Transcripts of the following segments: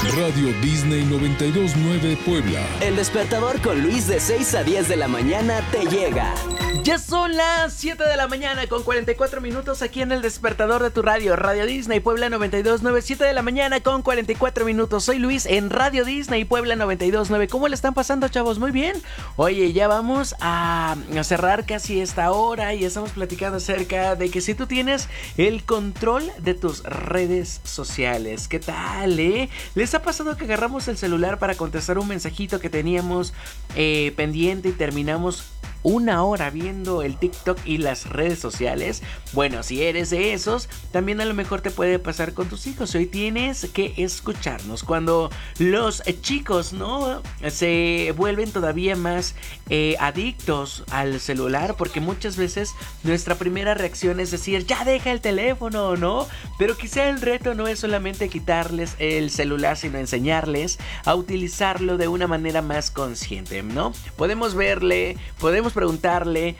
Radio Disney 92.9 Puebla. El despertador con Luis de 6 a 10 de la mañana te llega. Ya son las 7 de la mañana con 44 minutos aquí en el despertador de tu radio, Radio Disney Puebla 92.9, 7 de la mañana con 44 minutos. Soy Luis en Radio Disney Puebla 92.9. ¿Cómo le están pasando, chavos? Muy bien. Oye, ya vamos a cerrar casi esta hora y estamos platicando acerca de que si tú tienes el control de tus redes sociales, ¿qué tal, ¿Les ha pasado que agarramos el celular para contestar un mensajito que teníamos pendiente y terminamos una hora viendo el TikTok y las redes sociales? Bueno, si eres de esos, también a lo mejor te puede pasar con tus hijos. Hoy tienes que escucharnos. Cuando los chicos, ¿no?, se vuelven todavía más adictos al celular, porque muchas veces nuestra primera reacción es decir, ya deja el teléfono, ¿no? Pero quizá el reto no es solamente quitarles el celular, sino enseñarles a utilizarlo de una manera más consciente, ¿no? Podemos verle, podemos preguntarle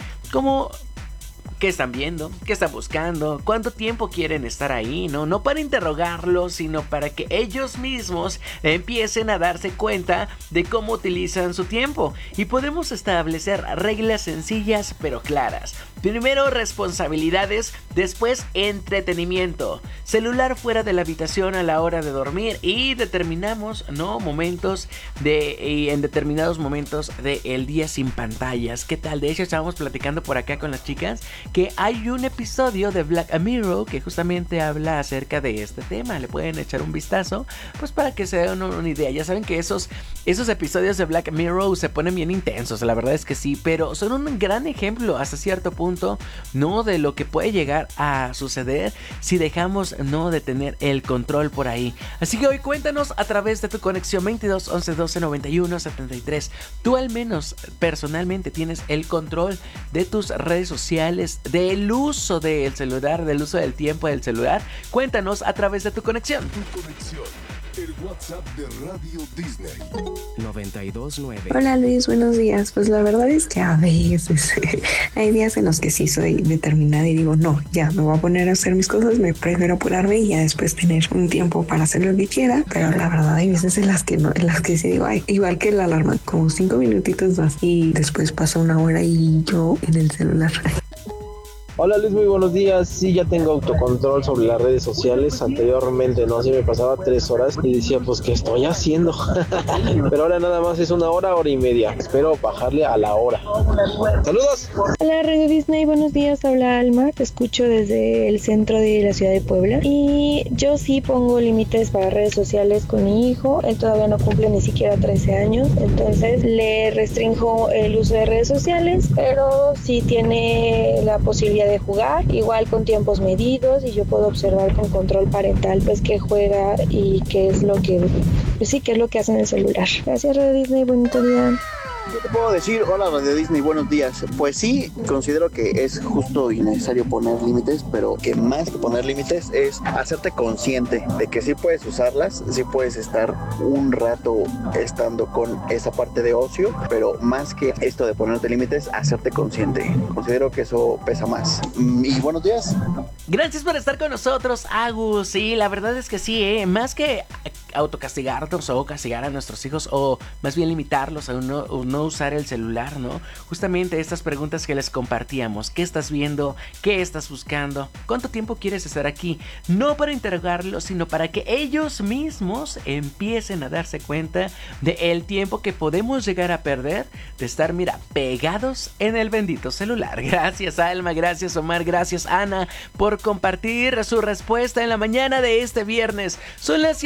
qué están viendo, qué están buscando, cuánto tiempo quieren estar ahí, ¿no? No para interrogarlos, sino para que ellos mismos empiecen a darse cuenta de cómo utilizan su tiempo. Y podemos establecer reglas sencillas pero claras. Primero, responsabilidades, después entretenimiento. Celular fuera de la habitación a la hora de dormir y determinamos, ¿no?, en determinados momentos del día sin pantallas. ¿Qué tal? De hecho, estábamos platicando por acá con las chicas que hay un episodio de Black Mirror que justamente habla acerca de este tema. Le pueden echar un vistazo, pues para que se den una idea. Ya saben que esos episodios de Black Mirror se ponen bien intensos, la verdad es que sí, pero son un gran ejemplo hasta cierto punto, ¿no?, de lo que puede llegar a suceder si dejamos, ¿no?, de tener el control por ahí. Así que hoy cuéntanos a través de tu conexión 22 11 12 91 73. Tú al menos personalmente tienes el control de tus redes sociales, del uso del celular, del uso del tiempo del celular. Cuéntanos a través de tu conexión. Tu conexión, el WhatsApp de Radio Disney 92.9. Hola Luis, buenos días. Pues la verdad es que a veces hay días en los que sí soy determinada y digo, no, ya me voy a poner a hacer mis cosas, me prefiero apurarme y ya después tener un tiempo para hacer lo que quiera. Pero la verdad hay veces en las que no, en las que sí digo, ay, igual que la alarma, como 5 minutitos más y después pasa una hora y yo en el celular. Hola Luis, muy buenos días. Sí, ya tengo autocontrol sobre las redes sociales. Anteriormente no, así me pasaba 3 horas y decía, pues, ¿qué estoy haciendo? Pero ahora nada más es una hora, hora y media. Espero bajarle a la hora. ¡Saludos! Hola Radio Disney, buenos días. Habla Alma, te escucho desde el centro de la ciudad de Puebla. Y yo sí pongo límites para redes sociales con mi hijo. Él todavía no cumple ni siquiera 13 años. Entonces le restringo el uso de redes sociales, pero sí tiene la posibilidad de jugar, igual con tiempos medidos, y yo puedo observar con control parental pues qué juega y qué es lo que, pues sí, qué es lo que hace en el celular. Gracias Radio Disney, bonito día. ¿Qué te puedo decir? Hola Radio Disney, buenos días. Pues sí, considero que es justo y necesario poner límites, pero que más que poner límites es hacerte consciente de que sí puedes usarlas, sí puedes estar un rato estando con esa parte de ocio, pero más que esto de ponerte límites, hacerte consciente. Considero que eso pesa más. Y buenos días. Gracias por estar con nosotros, Agus. Sí, la verdad es que sí, más que autocastigarnos o castigar a nuestros hijos, o más bien limitarlos a no usar el celular, ¿no? Justamente estas preguntas que les compartíamos. ¿Qué estás viendo? ¿Qué estás buscando? ¿Cuánto tiempo quieres estar aquí? No para interrogarlos, sino para que ellos mismos empiecen a darse cuenta del tiempo que podemos llegar a perder de estar, mira, pegados en el bendito celular. Gracias Alma, gracias Omar, gracias Ana por compartir su respuesta en la mañana de este viernes. Son las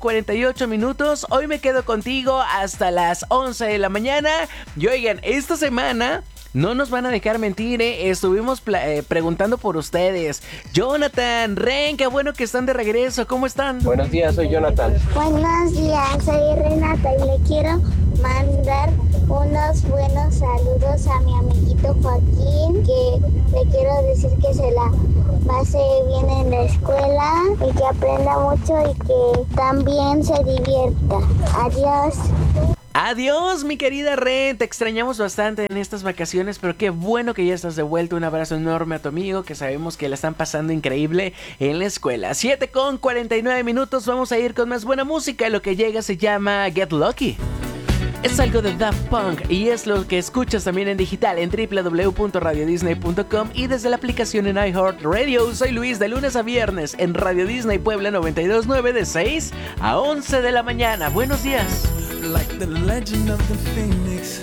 7:48 minutos. Hoy me quedo contigo hasta las 11 de la mañana. Y oigan, esta semana no nos van a dejar mentir, estuvimos preguntando por ustedes. Jonathan, Ren, qué bueno que están de regreso. ¿Cómo están? Buenos días, soy Jonathan. Buenos días, soy Renata y le quiero mandar unos buenos saludos a mi amiguito Joaquín, que le quiero decir que se la pase bien en la escuela y que aprenda mucho y que también se divierta. Adiós. Adiós, mi querida Ren, te extrañamos bastante en estas vacaciones, pero qué bueno que ya estás de vuelta. Un abrazo enorme a tu amigo, que sabemos que la están pasando increíble en la escuela. 7:49, vamos a ir con más buena música. Lo que llega se llama Get Lucky. Es algo de Daft Punk y es lo que escuchas también en digital en www.radiodisney.com y desde la aplicación en iHeartRadio. Soy Luis, de lunes a viernes en Radio Disney Puebla 92.9 de 6 a 11 de la mañana. Buenos días. Like the legend of the phoenix,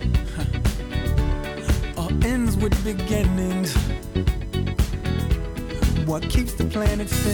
all ends with beginnings. What keeps the planet spinning?